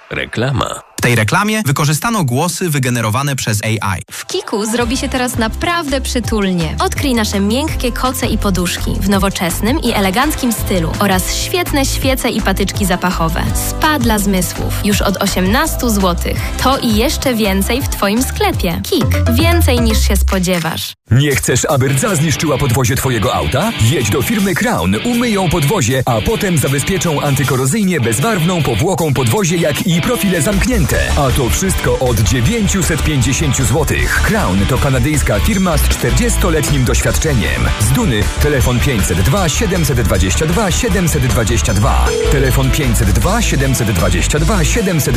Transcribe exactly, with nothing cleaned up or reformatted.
Reklama. W tej reklamie wykorzystano głosy wygenerowane przez A I. W Kiku zrobi się teraz naprawdę przytulnie. Odkryj nasze miękkie koce i poduszki w nowoczesnym i eleganckim stylu oraz świetne świece i patyczki zapachowe. Spa dla zmysłów już od osiemnaście złotych. To i jeszcze więcej w Twoim sklepie. Kik. Więcej niż się spodziewasz. Nie chcesz, aby rdza zniszczyła podwozie Twojego auta? Jedź do firmy Crown, umyją podwozie, a potem zabezpieczą antykorozyjnie bezbarwną powłoką podwozie, jak i profile zamknięte. A to wszystko od dziewięćset pięćdziesiąt złotych. Crown to kanadyjska firma z czterdziestoletnim doświadczeniem. Z Duny telefon pięćset dwa siedemset dwadzieścia dwa siedemset dwadzieścia dwa. Telefon pięćset dwa siedemset dwadzieścia dwa siedemset